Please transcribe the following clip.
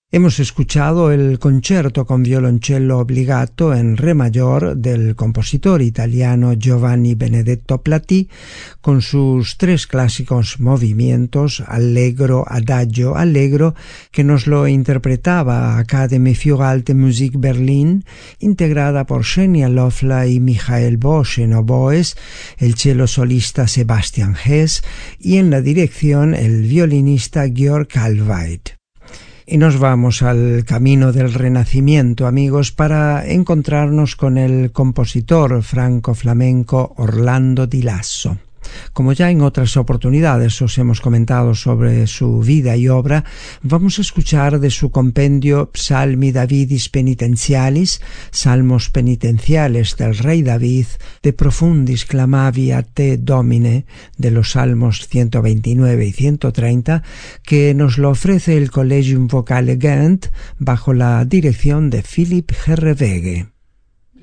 Hemos escuchado el concierto con violoncello obbligato en re mayor del compositor italiano Giovanni Benedetto Platí, con sus 3 clásicos movimientos, Allegro, Adagio, Allegro, que nos lo interpretaba Academy für Alte Musik Berlin, integrada por Xenia Lofla y Michael Bosch en oboes, el cello solista Sebastian Hess y en la dirección el violinista Georg Kalweit. Y nos vamos al camino del Renacimiento, amigos, para encontrarnos con el compositor franco-flamenco Orlando di Lasso. Como ya en otras oportunidades os hemos comentado sobre su vida y obra, vamos a escuchar de su compendio Psalmi Davidis Penitentialis, Salmos penitenciales del rey David, de Profundis clamavi a te Domine, de los Salmos 129 y 130, que nos lo ofrece el Collegium Vocale Ghent bajo la dirección de Philipp Herreweghe.